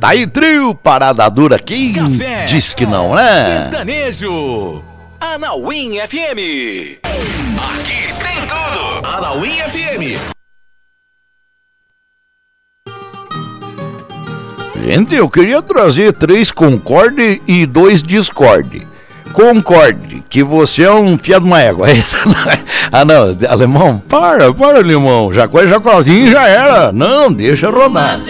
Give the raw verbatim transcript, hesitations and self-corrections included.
Tá aí, trio, parada dura aqui. Café. Diz que não, né? Sertanejo. Anauim F M. Aqui tem tudo. Anauim F M. Gente, eu queria trazer três concorde e dois discorde. Concorde, que você é um fiado uma égua. Ah, não, alemão, para, para, alemão. Jacó e Jacozinho já era. Não, deixa rodar.